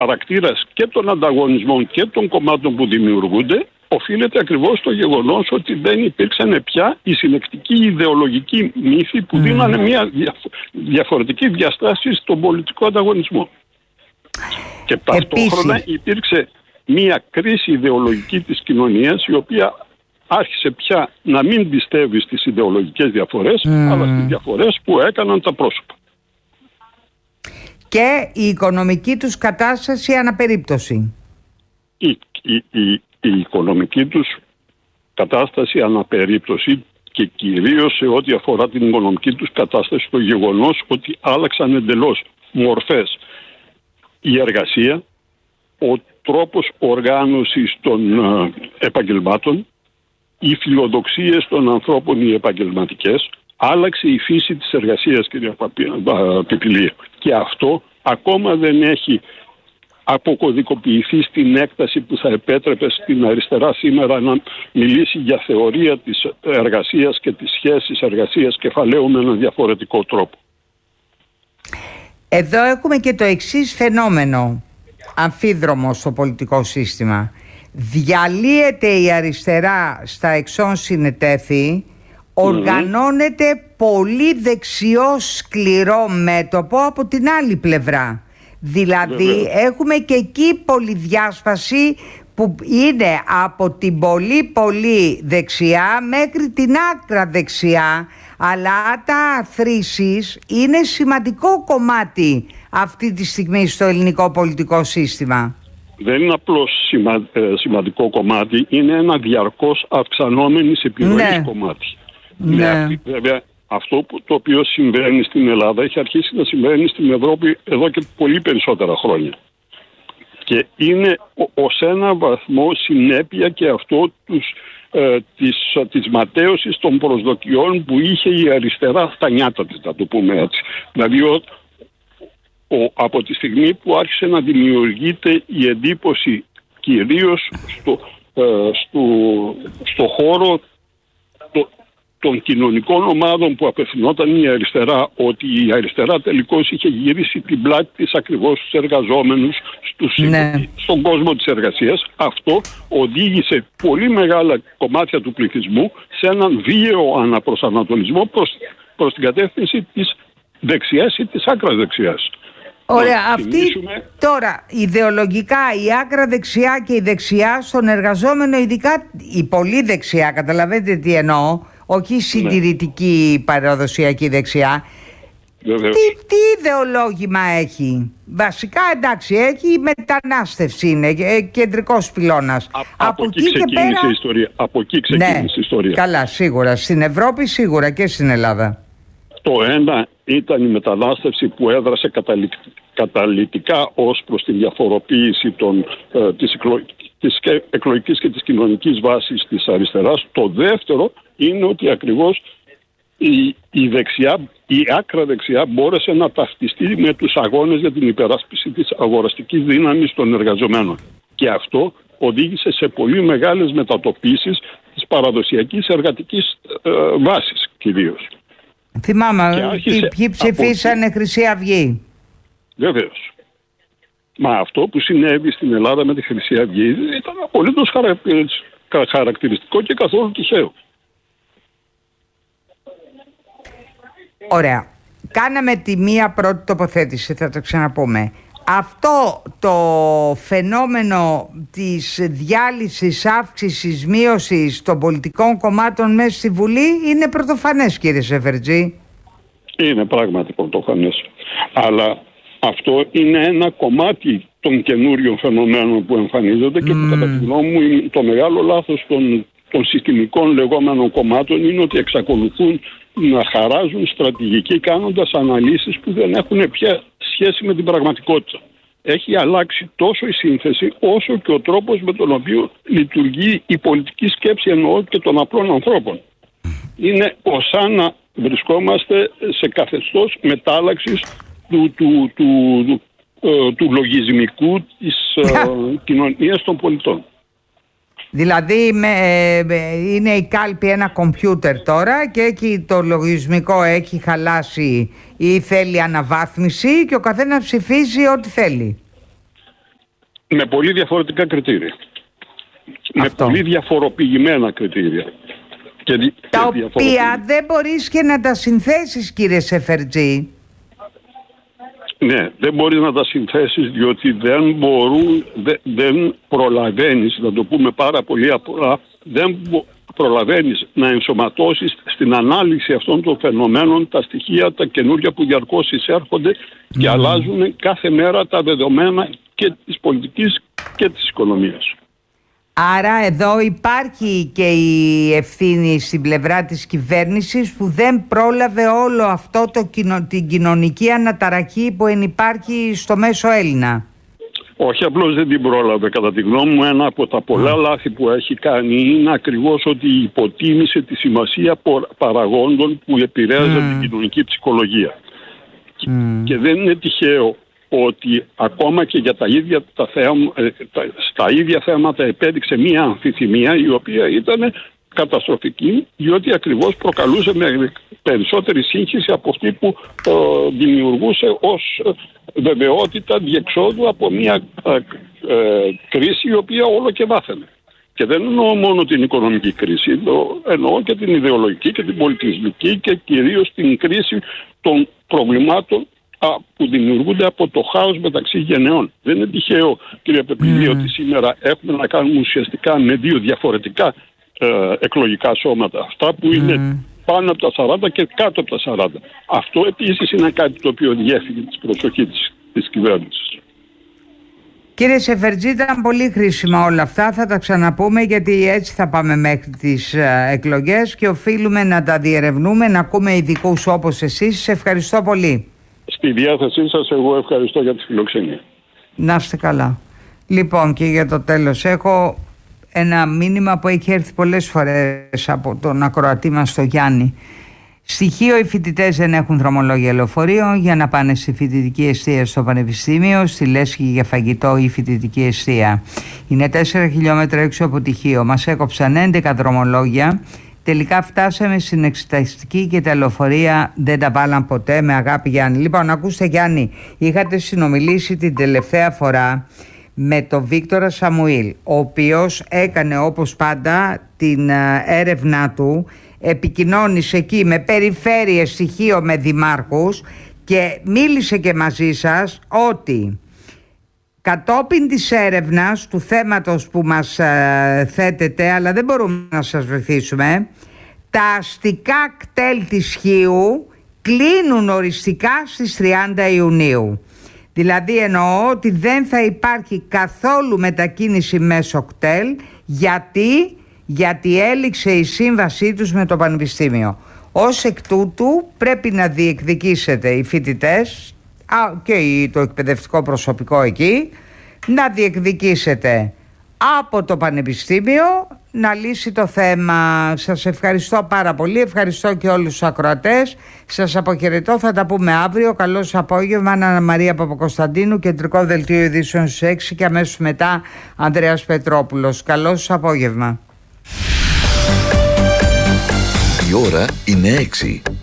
χαρακτήρας και των ανταγωνισμών και των κομμάτων που δημιουργούνται οφείλεται ακριβώς στο γεγονός ότι δεν υπήρξαν πια οι συνεκτικοί ιδεολογικοί μύθοι που δίνανε μια διαφορετική διαστάση στον πολιτικό ανταγωνισμό. Και ταυτόχρονα υπήρξε μια κρίση ιδεολογική της κοινωνίας, η οποία άρχισε πια να μην πιστεύει στις ιδεολογικές διαφορές, αλλά στις διαφορές που έκαναν τα πρόσωπα. Και η οικονομική τους κατάσταση αναπερίπτωση. Η οικονομική τους κατάσταση αναπερίπτωση και κυρίως σε ό,τι αφορά την οικονομική τους κατάσταση, το γεγονός ότι άλλαξαν εντελώς μορφές η εργασία, ο τρόπος οργάνωσης των επαγγελμάτων, οι φιλοδοξίες των ανθρώπων οι επαγγελματικές, άλλαξε η φύση της εργασίας, κυρία Πιπηλία. Και αυτό ακόμα δεν έχει αποκωδικοποιηθεί στην έκταση που θα επέτρεπε στην αριστερά σήμερα να μιλήσει για θεωρία της εργασίας και της σχέσης εργασίας κεφαλαίου με έναν διαφορετικό τρόπο. Εδώ έχουμε και το εξής φαινόμενο αμφίδρομο στο πολιτικό σύστημα. Διαλύεται η αριστερά στα εξών συνετέθη, οργανώνεται πολύ δεξιό σκληρό μέτωπο από την άλλη πλευρά. Δηλαδή έχουμε και εκεί πολυδιάσπαση που είναι από την πολύ δεξιά μέχρι την άκρα δεξιά, αλλά τα αθροίσεις είναι σημαντικό κομμάτι αυτή τη στιγμή στο ελληνικό πολιτικό σύστημα. Δεν είναι απλώς σημαντικό κομμάτι, είναι ένα διαρκώς αυξανόμενης επιρροής κομμάτι. Βέβαια, αυτό το οποίο συμβαίνει στην Ελλάδα έχει αρχίσει να συμβαίνει στην Ευρώπη εδώ και πολύ περισσότερα χρόνια. Και είναι ως ένα βαθμό συνέπεια και αυτό της ματέωσης των προσδοκιών που είχε η αριστερά στα νιάτα της, να το πούμε έτσι. Δηλαδή από τη στιγμή που άρχισε να δημιουργείται η εντύπωση κυρίως στο χώρο των κοινωνικών ομάδων που απευθυνόταν η αριστερά, ότι η αριστερά τελικώς είχε γυρίσει την πλάτη της ακριβώς στους εργαζόμενους, στον κόσμο της εργασίας. Αυτό οδήγησε πολύ μεγάλα κομμάτια του πληθυσμού σε έναν βίαιο αναπροσανατολισμό προς την κατεύθυνση της δεξιάς ή της άκρας δεξιάς. Ωραία, τώρα ιδεολογικά η άκρα δεξιά και η δεξιά στον εργαζόμενο, ειδικά η πολύ δεξιά, καταλαβαίνετε τι εννοώ, όχι η συντηρητική παραδοσιακή δεξιά. Τι ιδεολόγημα έχει? Βασικά εντάξει, έχει η μετανάστευση, είναι κεντρικός πυλώνας. Από εκεί ξεκίνησε η ιστορία. Η ιστορία. Καλά, σίγουρα. Στην Ευρώπη σίγουρα και στην Ελλάδα. Το ένα ήταν η μετανάστευση που έδρασε καταλυτικά ως προς τη διαφοροποίηση της εκλογικής και της κοινωνικής βάσης της αριστεράς. Το δεύτερο είναι ότι ακριβώς η άκρα δεξιά μπόρεσε να ταυτιστεί με τους αγώνες για την υπεράσπιση της αγοραστικής δύναμης των εργαζομένων. Και αυτό οδήγησε σε πολύ μεγάλες μετατοπίσεις της παραδοσιακής εργατικής βάσης κυρίως. Θυμάμαι ποιοι ψηφίσανε Χρυσή Αυγή. Βεβαίως. Μα αυτό που συνέβη στην Ελλάδα με τη Χρυσή Αυγή ήταν απολύτως χαρακτηριστικό και καθόλου τυχαίο. Ωραία. Κάναμε τη μία πρώτη τοποθέτηση, θα το ξαναπούμε. Αυτό το φαινόμενο της διάλυσης, αύξησης, μείωσης των πολιτικών κομμάτων μέσα στη Βουλή είναι πρωτοφανές, κύριε Σεφερτζή. Είναι πράγματι πρωτοφανές. Αλλά αυτό είναι ένα κομμάτι των καινούριων φαινομένων που εμφανίζονται και που κατά τη γνώμη μου το μεγάλο λάθος των συστημικών λεγόμενων κομμάτων είναι ότι εξακολουθούν να χαράζουν στρατηγική κάνοντας αναλύσεις που δεν έχουν πια σχέση με την πραγματικότητα. Έχει αλλάξει τόσο η σύνθεση όσο και ο τρόπος με τον οποίο λειτουργεί η πολιτική σκέψη, εννοώ και των απλών ανθρώπων. Είναι σαν να βρισκόμαστε σε καθεστώς μετάλλαξης του λογισμικού της κοινωνίας των πολιτών. Δηλαδή είναι η κάλπη ένα κομπιούτερ τώρα και εκεί το λογισμικό έχει χαλάσει ή θέλει αναβάθμιση και ο καθένας ψηφίζει ό,τι θέλει. Με πολύ διαφορετικά κριτήρια. Με πολύ διαφοροποιημένα κριτήρια. Τα οποία δεν μπορείς και να τα συνθέσεις, κύριε Σεφερτζή. Ναι, δεν μπορείς να τα συνθέσεις, διότι δεν προλαβαίνεις, να το πούμε πάρα πολύ απλά, δεν προλαβαίνεις να ενσωματώσεις στην ανάλυση αυτών των φαινομένων τα στοιχεία, τα καινούργια που διαρκώς εισέρχονται και αλλάζουν κάθε μέρα τα δεδομένα και της πολιτικής και της οικονομίας. Άρα εδώ υπάρχει και η ευθύνη στην πλευρά της κυβέρνησης που δεν πρόλαβε όλο αυτό την κοινωνική αναταραχή που ενυπάρχει στο μέσο Έλληνα. Όχι απλώς δεν την πρόλαβε. Κατά τη γνώμη μου, ένα από τα πολλά λάθη που έχει κάνει είναι ακριβώς ότι υποτίμησε τη σημασία παραγόντων που επηρέαζαν την κοινωνική ψυχολογία. Και δεν είναι τυχαίο ότι ακόμα και για στα ίδια θέματα επέδειξε μία αμφιθυμία η οποία ήταν καταστροφική, διότι ακριβώς προκαλούσε με περισσότερη σύγχυση από αυτή που δημιουργούσε ως βεβαιότητα διεξόδου από μία κρίση η οποία όλο και βάθαινε. Και δεν εννοώ μόνο την οικονομική κρίση, εννοώ και την ιδεολογική και την πολιτισμική και κυρίως την κρίση των προβλημάτων που δημιουργούνται από το χάος μεταξύ γενεών. Δεν είναι τυχαίο, κύριε Πεπιλή, ότι σήμερα έχουμε να κάνουμε ουσιαστικά με δύο διαφορετικά εκλογικά σώματα. Αυτά που είναι πάνω από τα 40 και κάτω από τα 40. Αυτό επίσης είναι κάτι το οποίο διέφυγε της προσοχής της κυβέρνησης. Κύριε Σεφερτζή, ήταν πολύ χρήσιμα όλα αυτά. Θα τα ξαναπούμε, γιατί έτσι θα πάμε μέχρι τις εκλογές και οφείλουμε να τα διερευνούμε, να ακούμε ειδικούς όπως εσείς. Σε ευχαριστώ πολύ. Στη διάθεσή σας, εγώ ευχαριστώ για τη φιλοξενία. Να είστε καλά. Λοιπόν, και για το τέλος έχω ένα μήνυμα που έχει έρθει πολλές φορές από τον ακροατή μας τον Γιάννη. Στοιχείο: οι φοιτητές δεν έχουν δρομολόγια λεωφορείο για να πάνε στη φοιτητική εστία στο πανεπιστήμιο, στη Λέσχη για φαγητό ή φοιτητική εστία. Είναι 4 χιλιόμετρα έξω από τυχείο. Μας έκοψαν 11 δρομολόγια. Τελικά φτάσαμε στην εξεταστική και τα λεωφορεία δεν τα βάλαν ποτέ. Με αγάπη, Γιάννη. Λοιπόν, ακούστε, Γιάννη, είχατε συνομιλήσει την τελευταία φορά με τον Βίκτορα Σαμουήλ, ο οποίος έκανε όπως πάντα την έρευνά του, επικοινώνησε εκεί με περιφέρειες, στοιχείο, με δημάρχους και μίλησε και μαζί σας ότι κατόπιν της έρευνας του θέματος που μας θέτεται, αλλά δεν μπορούμε να σας βοηθήσουμε, τα αστικά κτέλ της Χίου κλείνουν οριστικά στις 30 Ιουνίου. Δηλαδή εννοώ ότι δεν θα υπάρχει καθόλου μετακίνηση μέσω κτέλ. Γιατί έληξε η σύμβασή τους με το Πανεπιστήμιο. Ως εκ τούτου πρέπει να διεκδικήσετε οι φοιτητές και το εκπαιδευτικό προσωπικό εκεί, να διεκδικήσετε από το Πανεπιστήμιο να λύσει το θέμα. Σας ευχαριστώ πάρα πολύ. Ευχαριστώ και όλους τους ακροατές. Σας αποχαιρετώ. Θα τα πούμε αύριο. Καλό σας απόγευμα. Αννα Μαρία Παπακοσταντίνου, κεντρικό δελτίο ειδήσεων στις 6 και αμέσως μετά Ανδρέας Πετρόπουλος. Καλό σας απόγευμα. Η ώρα είναι 6.